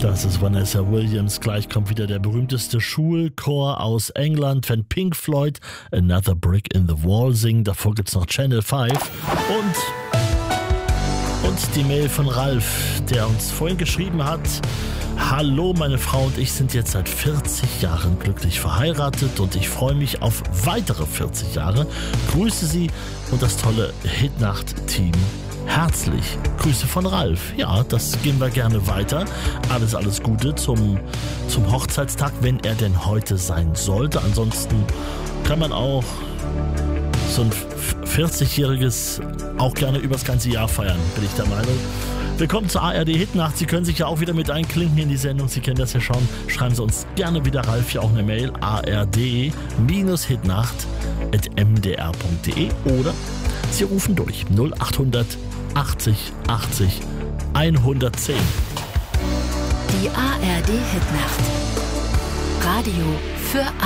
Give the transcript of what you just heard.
Das ist Vanessa Williams. Gleich kommt wieder der berühmteste Schulchor aus England, wenn Pink Floyd Another Brick in the Wall singen. Davor gibt's noch Channel 5 und die Mail von Ralf, der uns vorhin geschrieben hat: Hallo, meine Frau und ich sind jetzt seit 40 Jahren glücklich verheiratet und ich freue mich auf weitere 40 Jahre. Grüße Sie und das tolle Hitnacht-Team herzlich. Grüße von Ralf. Ja, das geben wir gerne weiter. Alles Gute zum Hochzeitstag, wenn er denn heute sein sollte. Ansonsten kann man auch so ein 40-jähriges auch gerne übers ganze Jahr feiern, bin ich der Meinung. Willkommen zur ARD Hitnacht. Sie können sich ja auch wieder mit einklinken in die Sendung. Sie kennen das ja schon. Schreiben Sie uns gerne wieder, Ralf, hier auch eine Mail. ard-hitnacht@mdr.de oder Sie rufen durch 0800 80 80 110. Die ARD Hitnacht. Radio für